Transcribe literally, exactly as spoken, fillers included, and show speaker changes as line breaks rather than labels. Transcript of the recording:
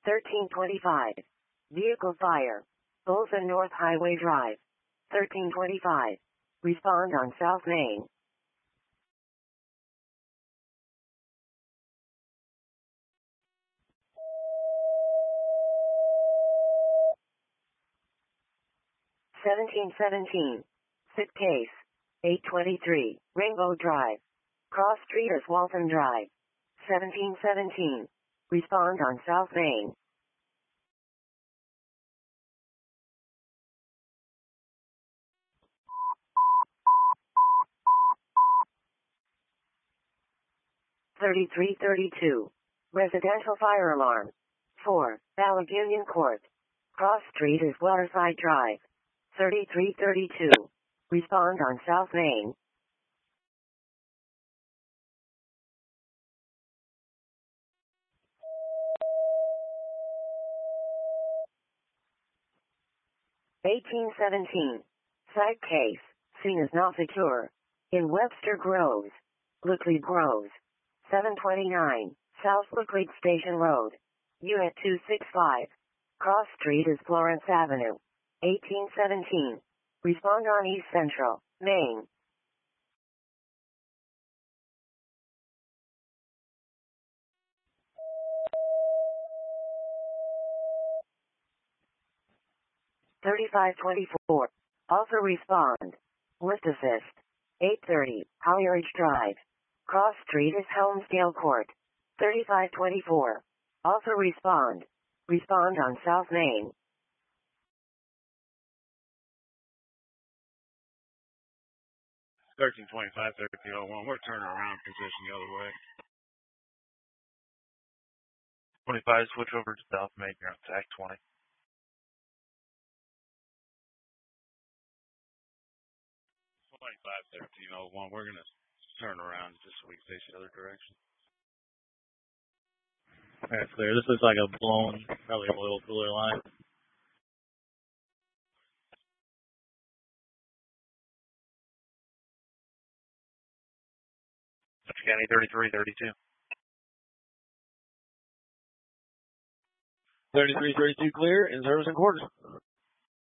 thirteen twenty-five. Vehicle fire. Bolton North Highway Drive. thirteen twenty-five. Respond on South Main. seventeen seventeen. Sit case. eight twenty-three. Rainbow Drive. Cross Street is Walton Drive. seventeen seventeen. Respond on South Main. thirty-three thirty-two. Residential fire alarm. four. Ballard Union Court. Cross Street is Waterside Drive. thirty-three thirty-two. Respond on South Main. eighteen seventeen. Site case. Scene is not secure. In Webster Groves. Leuckley Groves. seven twenty-nine. South Leuckley Station Road. Unit two sixty-five. Cross Street is Florence Avenue. eighteen seventeen. Respond on East Central, Main. thirty-five twenty-four. Also respond. Lift assist. eight thirty. Hollyridge Drive. Cross Street is Helmsdale Court. thirty-five twenty-four. Also respond. Respond on South Main.
thirteen twenty-five, thirteen oh one. We're turning around position the other way. twenty-five, switch over to South Main. You're on T A C twenty. twenty-five, thirteen oh one. We're going to turn around just so we can face the other direction. That's clear. This looks like a blown, probably oil cooler line. County thirty-three thirty-two. thirty-three thirty-two clear, in service and quarters.